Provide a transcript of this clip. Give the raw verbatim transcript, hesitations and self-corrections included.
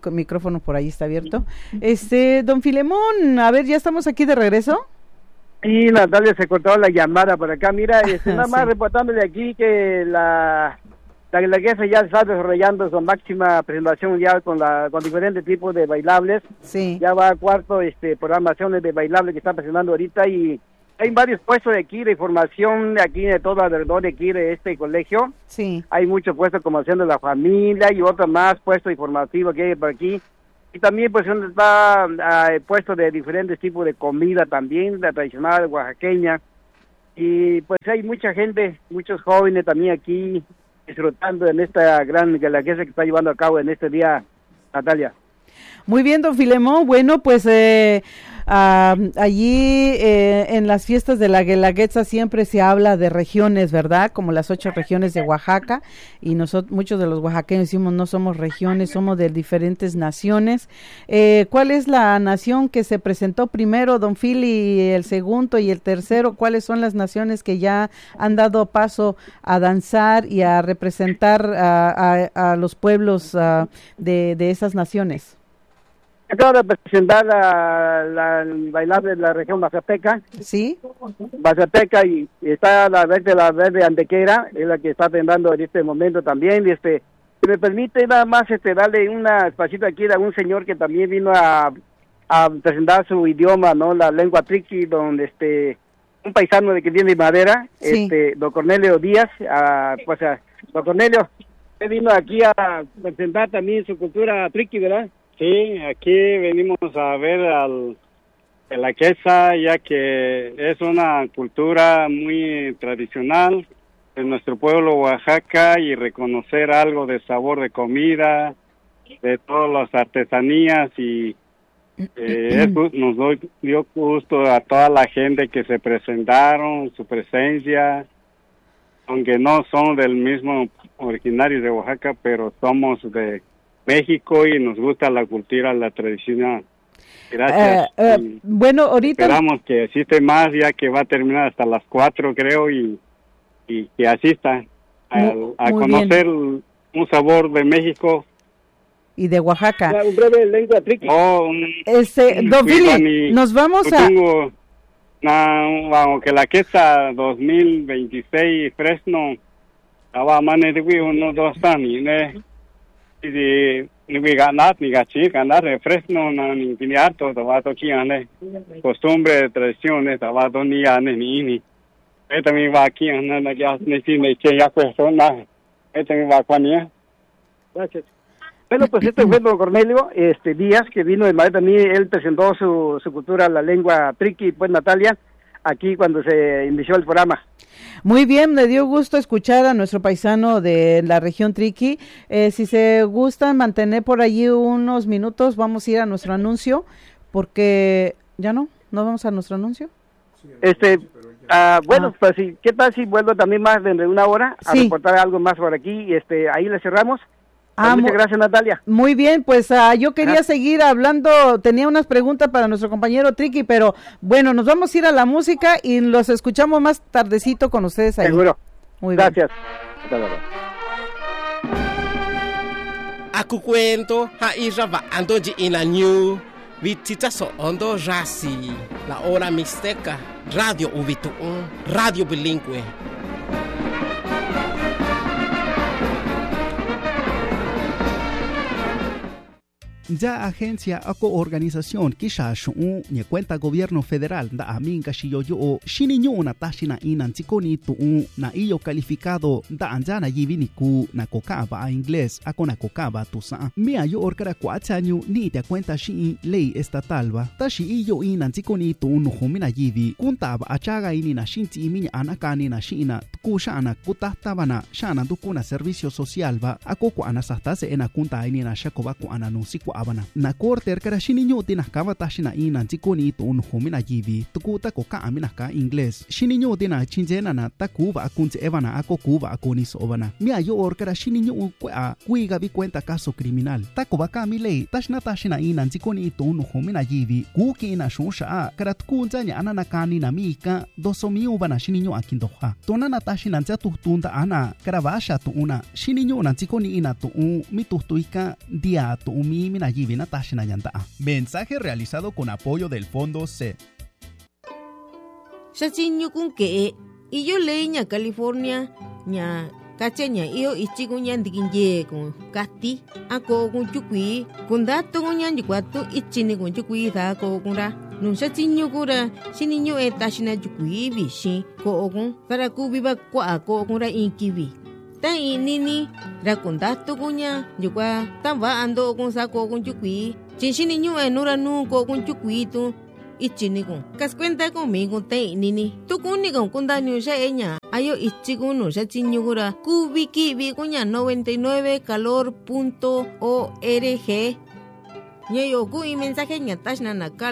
mic- micrófono por ahí está abierto. Este, don Filemón, a ver, ¿ya estamos aquí de regreso? Sí, Natalia, se cortó la llamada por acá. Mira, este, nada más Sí. reportándole aquí que la la guelaguetza ya está desarrollando su máxima presentación ya con la con diferentes tipos de bailables. Sí. Ya va a cuarto este programaciones de bailables que está presentando ahorita y hay varios puestos de aquí de información de aquí de todo alrededor de aquí de este colegio. Sí. Hay muchos puestos como haciendo la familia y otros más puestos informativos que hay por aquí. Y también pues donde está uh, puesto de diferentes tipos de comida también, la tradicional oaxaqueña. Y pues hay mucha gente, muchos jóvenes también aquí disfrutando en esta gran guelaguetza que está llevando a cabo en este día, Natalia. Muy bien, don Filemón. Bueno, pues eh, ah, allí eh, en las fiestas de la Guelaguetza siempre se habla de regiones, ¿verdad? Como las ocho regiones de Oaxaca, y nosotros, muchos de los oaxaqueños decimos no somos regiones, somos de diferentes naciones. Eh, ¿Cuál es la nación que se presentó primero, don Fili, el segundo y el tercero? ¿Cuáles son las naciones que ya han dado paso a danzar y a representar a, a, a los pueblos uh, de, de esas naciones? Acabo de presentar la, la el bailable de la región Mazateca. Sí. Mazateca y, y está la verde, la verde antequera, es la que está atendiendo en este momento también. Y este, si me permite nada más este darle una espacito aquí a un señor que también vino a, a presentar su idioma, ¿no? La lengua triqui, donde este, un paisano de que tiene madera, Sí. este, don Cornelio Díaz, a, pues a, don Cornelio, él vino aquí a presentar también su cultura triqui, ¿verdad? Sí, aquí venimos a ver al la queza, ya que es una cultura muy tradicional de nuestro pueblo Oaxaca y reconocer algo de sabor de comida, de todas las artesanías y eh, eso nos doy, dio gusto a toda la gente que se presentaron, su presencia, aunque no son del mismo originario de Oaxaca, pero somos de México y nos gusta la cultura, la tradición. Gracias. Uh, uh, bueno, ahorita esperamos que asiste más, ya que va a terminar hasta las cuatro, creo, y, y que asista a, muy, a muy conocer bien. Un sabor de México y de Oaxaca. Un breve lengua triqui. Oh, un, este, un don Fili, nos vamos a... Tengo, na, aunque la queza dos mil veintiséis Fresno, estaba más de uno, dos años, ¿no? Y ni ganar ni gachir ganar de Fresno na ni ni harto estaba aquí ane costumbre tradiciones estaba dos ni ane ni ni él también va aquí ane na ya ni si ni que ya cuesta nada él también va cuania. Gracias. Bueno, pues este fue don Cornelio este Díaz, que vino de Madrid también. Él presentó su, su cultura, la lengua triqui, pues Natalia, aquí cuando se inició el programa. Muy bien, me dio gusto escuchar a nuestro paisano de la región Triqui. Eh, si se gustan mantener por allí unos minutos, vamos a ir a nuestro anuncio, porque ya no, no vamos a nuestro anuncio. Este, uh, bueno, ah. pues sí, ¿qué tal si vuelvo también más dentro de una hora a sí. reportar algo más por aquí? Y este, ahí le cerramos. Ah, muchas gracias, Natalia. Muy bien, pues uh, yo quería ah. seguir hablando, tenía unas preguntas para nuestro compañero Triqui, pero bueno, nos vamos a ir a la música y los escuchamos más tardecito con ustedes ahí. Seguro. Muy gracias. bien. Aku cuento ha iraba andoji ina new vitita so ondo rasi la hora mixteca radio ubitu radio bilingüe. Ya agencia o organización kisha shu ni cuenta gobierno federal da amin kashiyo yo shininyo na tashina inan tikoni tu na iyo calificado da anjana yivini ku na kokaba a inglés ako na kokaba tu sa mia yo orkara kwachanyu ni te cuenta shi ley estatal ba tashi iyo inan tikoni tu no humina yivi kuntaba achaga ini na shinti iminya anakani na shina kushana kutahtabana shana dukuna servicio social ba ako ko anasastase ena kunta ini na shakoba ko ananusi abana na korter kara shininyo tinas kava tashina ina tikoni to un homina yivi tukuta ko ka amina ka inglés shininyo tina chinjena na takuva akunze evana ako kuva akonis obana mia yo or kara shininyo kwa kuiga vi cuenta caso criminal takuva ka mi lei tashna tashina ina tikoni to un homina yivi kuki na shonsha kara tukunzanya anana kani na mika dosomi ubana shininyo akindoha tonana tashina nzatu tunda ana kara vasha to una shininyo na tikoni ina to un mitustuika dia to umi na yivi na tashina yanta. Mensaje realizado con apoyo del Fondo C. Shachiño kun ke y yo leña California ña kacheña iyo ichigo ñandikin ye con kati ako con chukui con dato con ñanji kwatu ichini con chukui da ko kunra nun shachiño kura shiniño e tashina chukui bishi ko okun para ku viva kwa ko kunra inkibi tan inini ra con dato kunya yukwa tan va ando con sa ko con chukui chinshiniño e nura nu ko con chukui tu ichinigo kas cuenta conmigo te nini tu kunigo con daño ya ella ayo ichigo no ya chiñugura kubiki biguña noventa y nueve calor punto org ñayo ku y mensaje ña tashna nakal